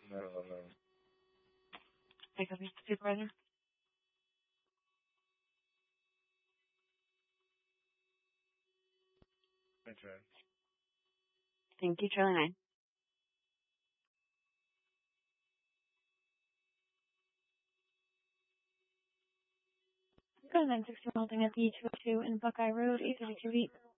No. Take up supervisor. That's right. Thank you, Charlie 9. Go 960 holding at the 202 in Buckeye Road, 832 feet.